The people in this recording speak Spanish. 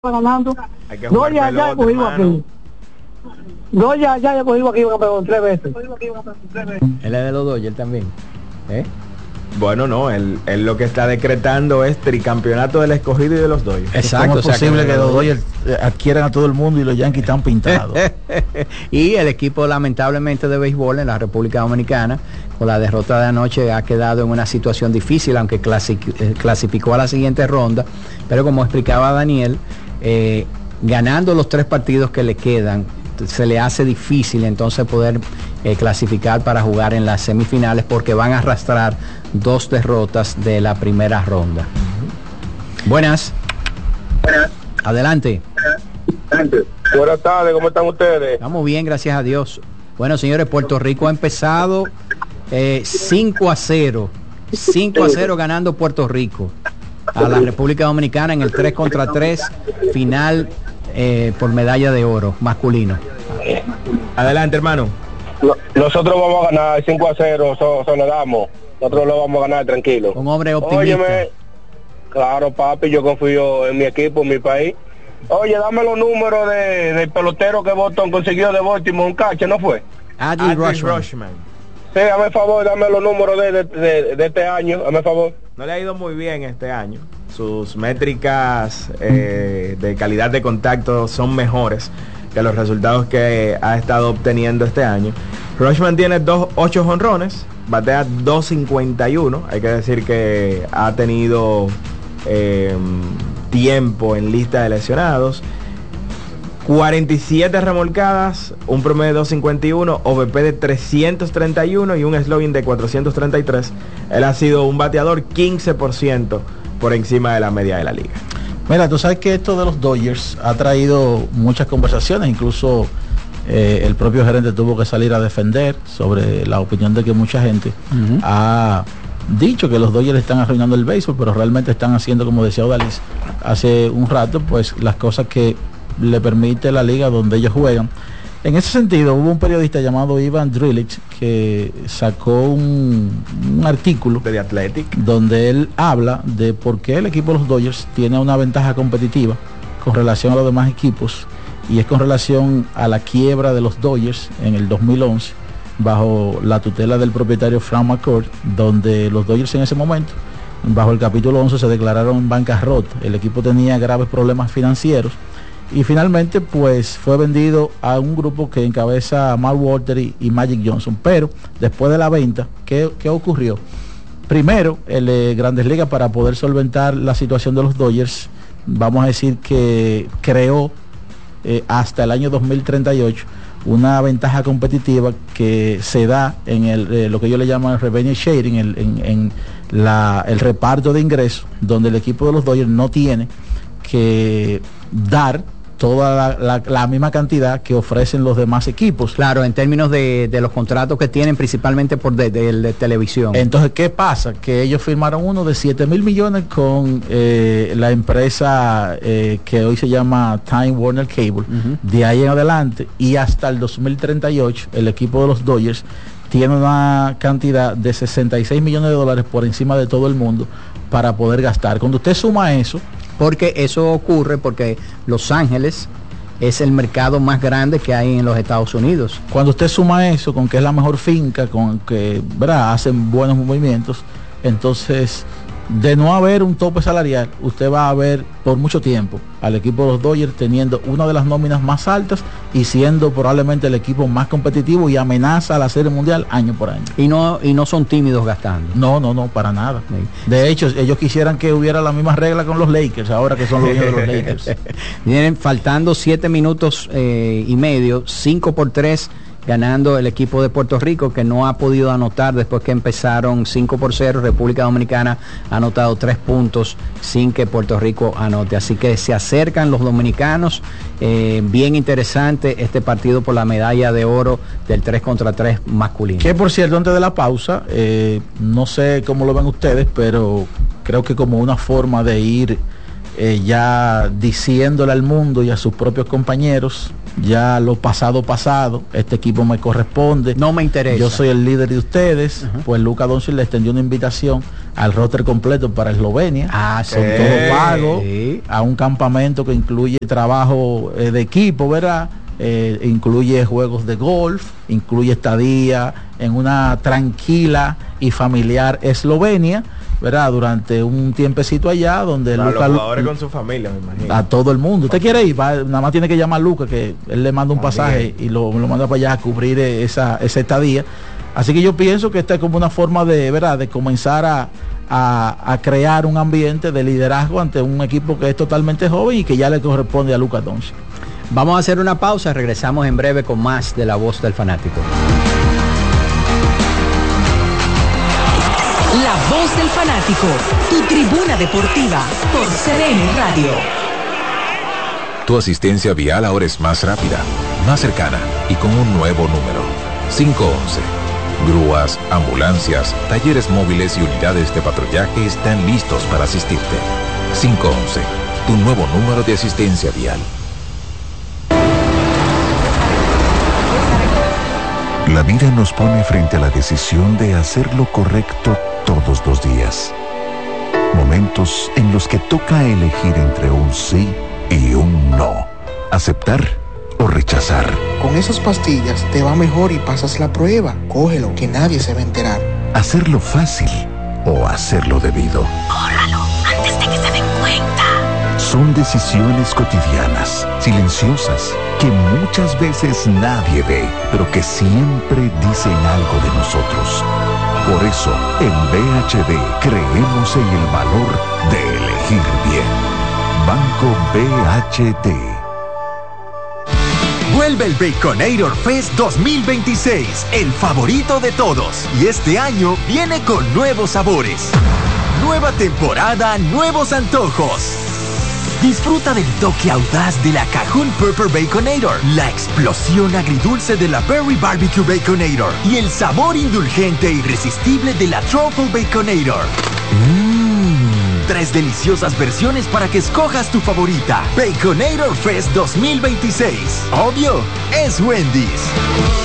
ganando. Hay que jugar pelota, ya he cogido aquí. Ya he cogido aquí campeón 3 veces. Él es de los Dodgers también. Bueno, no, él lo que está decretando es tricampeonato del Escogido y de los Dodgers. Exacto. ¿Cómo es posible que los Dodgers adquieran a todo el mundo y los Yankees están pintados? Y el equipo lamentablemente de béisbol en la República Dominicana, con la derrota de anoche, ha quedado en una situación difícil, aunque clasificó a la siguiente ronda, pero como explicaba Daniel, ganando los 3 partidos que le quedan, se le hace difícil entonces poder clasificar para jugar en las semifinales, porque van a arrastrar 2 derrotas de la primera ronda. Buenas. Adelante. Buenas tardes, ¿cómo están ustedes? Estamos bien, gracias a Dios. Bueno, señores, Puerto Rico ha empezado 5-0. 5-0 ganando Puerto Rico a la República Dominicana en el 3-3 final por medalla de oro masculino. Adelante, hermano. Nosotros vamos a ganar 5-0, eso le damos. Nosotros lo vamos a ganar tranquilo. Un hombre optimista. Óyeme, claro, papi, yo confío en mi equipo, en mi país. Oye, dame los números del pelotero que Boston consiguió de Baltimore, un cache, ¿no fue? Adley Rutschman. Sí, dame el favor, dame los números de este año, dame el favor. No le ha ido muy bien este año. Sus métricas de calidad de contacto son mejores que los resultados que ha estado obteniendo este año. Rutschman tiene 8 jonrones, batea 2.51. Hay que decir que ha tenido tiempo en lista de lesionados. 47 remolcadas, un promedio de 2.51, OVP de 331 y un slugging de 433. Él ha sido un bateador 15% por encima de la media de la liga. Mira, tú sabes que esto de los Dodgers ha traído muchas conversaciones, incluso el propio gerente tuvo que salir a defender sobre la opinión de que mucha gente ha dicho que los Dodgers están arruinando el béisbol, pero realmente están haciendo, como decía Odalis hace un rato, pues las cosas que le permite la liga donde ellos juegan. En ese sentido, hubo un periodista llamado Ivan Drilic que sacó un artículo de The Athletic, donde él habla de por qué el equipo de los Dodgers tiene una ventaja competitiva con relación a los demás equipos, y es con relación a la quiebra de los Dodgers en el 2011 bajo la tutela del propietario Frank McCourt, donde los Dodgers en ese momento, bajo el capítulo 11, se declararon en bancarrota. El equipo tenía graves problemas financieros y finalmente pues fue vendido a un grupo que encabeza Mark Walter y Magic Johnson. Pero después de la venta, ¿qué ocurrió? Primero, el Grandes Ligas, para poder solventar la situación de los Dodgers, vamos a decir que creó hasta el año 2038 una ventaja competitiva que se da en lo que yo le llamo el revenue sharing, en el reparto de ingresos, donde el equipo de los Dodgers no tiene que dar toda la misma cantidad que ofrecen los demás equipos. Claro, en términos de los contratos que tienen, principalmente por de televisión. Entonces, ¿qué pasa? Que ellos firmaron uno de 7.000 millones con la empresa que hoy se llama Time Warner Cable. De ahí en adelante y hasta el 2038, el equipo de los Dodgers tiene una cantidad de 66 millones de dólares por encima de todo el mundo para poder gastar. Cuando usted suma eso, porque eso ocurre porque Los Ángeles es el mercado más grande que hay en los Estados Unidos. Cuando usted suma eso con que es la mejor finca, con que, ¿verdad?, hacen buenos movimientos, entonces, de no haber un tope salarial, usted va a ver por mucho tiempo al equipo de los Dodgers teniendo una de las nóminas más altas y siendo probablemente el equipo más competitivo y amenaza a la Serie Mundial año por año. Y no son tímidos gastando. No, para nada. Sí. De hecho, ellos quisieran que hubiera la misma regla con los Lakers, ahora que son los dueños de los Lakers. Vienen faltando 7 minutos y medio, 5-3 ganando el equipo de Puerto Rico, que no ha podido anotar después que empezaron 5-0. República Dominicana ha anotado 3 puntos sin que Puerto Rico anote. Así que se acercan los dominicanos. Bien interesante este partido por la medalla de oro del 3-3 masculino. Que por cierto, antes de la pausa, no sé cómo lo ven ustedes, pero creo que como una forma de ir ya diciéndole al mundo y a sus propios compañeros, ya lo pasado, este equipo me corresponde, no me interesa, yo soy el líder de ustedes. Pues Luka Doncic le extendió una invitación al roster completo para Eslovenia, con todo pago, a un campamento que incluye trabajo de equipo, ¿verdad? Incluye juegos de golf, incluye estadía en una tranquila y familiar Eslovenia, ¿verdad? Durante un tiempecito allá donde para Luka, los jugadores con su familia, me imagino. A todo el mundo. ¿Usted quiere ir? Nada más tiene que llamar a Luka, que él le manda un pasaje y lo manda para allá a cubrir esa estadía. Así que yo pienso que esta es como una forma de, ¿verdad?, de comenzar a crear un ambiente de liderazgo ante un equipo que es totalmente joven y que ya le corresponde a Luka Doncic. Vamos a hacer una pausa, regresamos en breve con más de La Voz del Fanático. La Voz del Fanático, tu tribuna deportiva por CDN Radio. Tu asistencia vial ahora es más rápida, más cercana y con un nuevo número: 511. Grúas, ambulancias, talleres móviles y unidades de patrullaje están listos para asistirte. 511, tu nuevo número de asistencia vial. La vida nos pone frente a la decisión de hacer lo correcto todos los días. Momentos en los que toca elegir entre un sí y un no. Aceptar o rechazar. Con esas pastillas te va mejor y pasas la prueba. Cógelo, que nadie se va a enterar. Hacerlo fácil o hacerlo debido. Córralo, antes de que se den cuenta. Son decisiones cotidianas, silenciosas, que muchas veces nadie ve, pero que siempre dicen algo de nosotros. Por eso, en BHD creemos en el valor de elegir bien. Banco BHD. Vuelve el Baconator Fest 2026, el favorito de todos. Y este año viene con nuevos sabores. Nueva temporada, nuevos antojos. Disfruta del toque audaz de la Cajun Pepper Baconator, la explosión agridulce de la Berry Barbecue Baconator y el sabor indulgente e irresistible de la Truffle Baconator. 3 deliciosas versiones para que escojas tu favorita. Baconator Fest 2026. Obvio, es Wendy's.